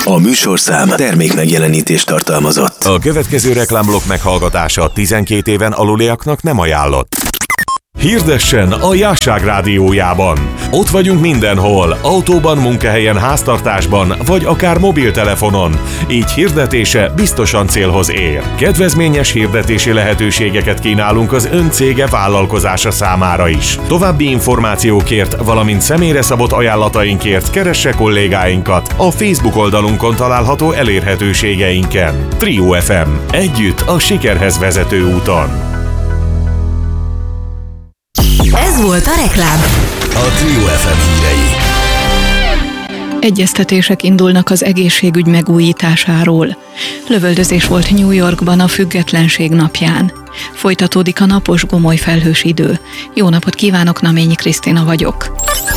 A műsorszám termékmegjelenítést tartalmazott. A következő reklámblokk meghallgatása 12 éven aluliaknak nem ajánlott. Hirdessen a Jásság rádiójában. Ott vagyunk mindenhol, autóban, munkahelyen, háztartásban, vagy akár mobiltelefonon. Így hirdetése biztosan célhoz ér. Kedvezményes hirdetési lehetőségeket kínálunk az ön cége vállalkozása számára is. További információkért, valamint személyre szabott ajánlatainkért keresse kollégáinkat a Facebook oldalunkon található elérhetőségeinken. Trio FM. Együtt a sikerhez vezető úton. Ez volt a reklám. A Trio FM hírei. Egyeztetések indulnak az egészségügy megújításáról. Lövöldözés volt New Yorkban a Függetlenség napján. Folytatódik a napos, gomoly felhős idő. Jó napot kívánok, Naményi Krisztina vagyok.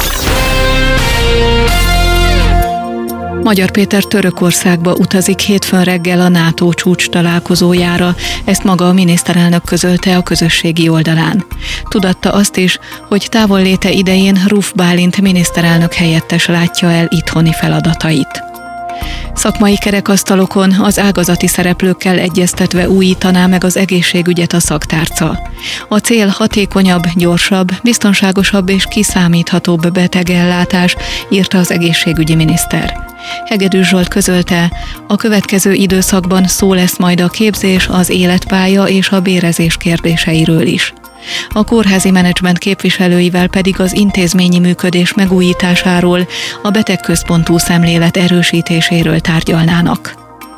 Magyar Péter Törökországba utazik hétfőn reggel a NATO csúcs találkozójára, ezt maga a miniszterelnök közölte a közösségi oldalán. Tudatta azt is, hogy távolléte idején Ruf Bálint miniszterelnök helyettes látja el itthoni feladatait. Szakmai kerekasztalokon az ágazati szereplőkkel egyeztetve újítaná meg az egészségügyet a szaktárca. A cél hatékonyabb, gyorsabb, biztonságosabb és kiszámíthatóbb betegellátás, írta az egészségügyi miniszter. Hegedűs Zsolt közölte, a következő időszakban szó lesz majd a képzés, az életpálya és a bérezés kérdéseiről is. A kórházi menedzsment képviselőivel pedig az intézményi működés megújításáról, a betegközpontú szemlélet erősítéséről tárgyalnának.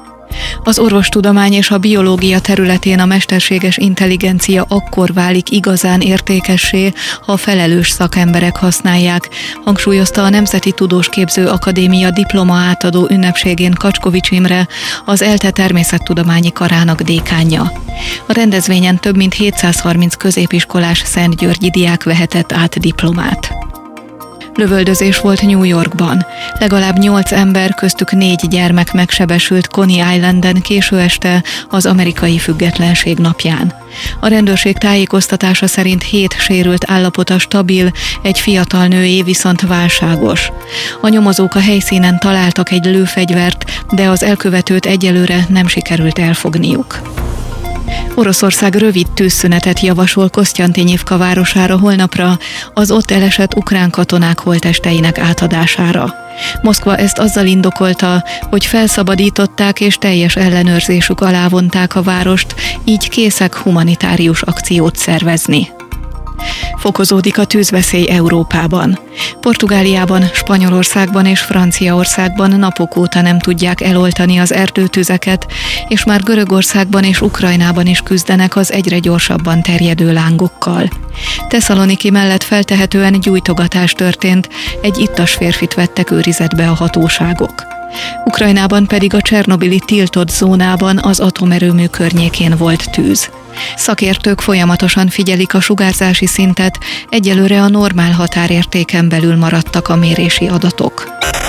Az orvostudomány és a biológia területén a mesterséges intelligencia akkor válik igazán értékessé, ha felelős szakemberek használják, hangsúlyozta a Nemzeti Tudósképző Akadémia diploma átadó ünnepségén Kacskovics Imre, az ELTE természettudományi karának dékánja. A rendezvényen több mint 730 középiskolás szentgyörgyi diák vehetett át diplomát. Lövöldözés volt New Yorkban. Legalább 8 ember, köztük 4 gyermek megsebesült Coney Islanden késő este az amerikai Függetlenség napján. A rendőrség tájékoztatása szerint 7 sérült állapota stabil, egy fiatal nőé viszont válságos. A nyomozók a helyszínen találtak egy lőfegyvert, de az elkövetőt egyelőre nem sikerült elfogniuk. Oroszország rövid tűzszünetet javasol Kosztyantinyivka városára holnapra, az ott elesett ukrán katonák holttesteinek átadására. Moszkva ezt azzal indokolta, hogy felszabadították és teljes ellenőrzésük alá vonták a várost, így készek humanitárius akciót szervezni. Fokozódik a tűzveszély Európában. Portugáliában, Spanyolországban és Franciaországban napok óta nem tudják eloltani az erdőtüzeket, és már Görögországban és Ukrajnában is küzdenek az egyre gyorsabban terjedő lángokkal. Tesszaloniki mellett feltehetően gyújtogatás történt, egy ittas férfit vettek őrizetbe a hatóságok. Ukrajnában pedig a csernobili tiltott zónában az atomerőmű környékén volt tűz. Szakértők folyamatosan figyelik a sugárzási szintet, egyelőre a normál határértéken belül maradtak a mérési adatok.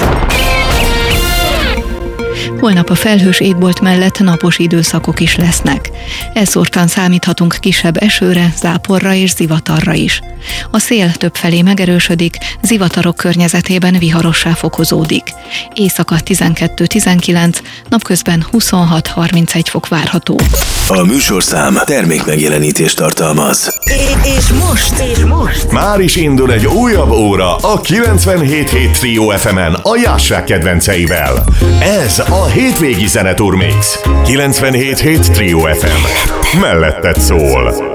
Holnap a felhős égbolt mellett napos időszakok is lesznek. Elszórtan számíthatunk kisebb esőre, záporra és zivatarra is. A szél többfelé megerősödik, zivatarok környezetében viharossá fokozódik. Éjszaka 12-19, napközben 26-31 fok várható. A műsorszám termékmegjelenítést tartalmaz. És most. Már is indul egy újabb óra a 97.7 Trio FM-en a Jásság kedvenceivel. Ez a hétvégi zeneturmix. 97.7 Trio FM. Melletted szól.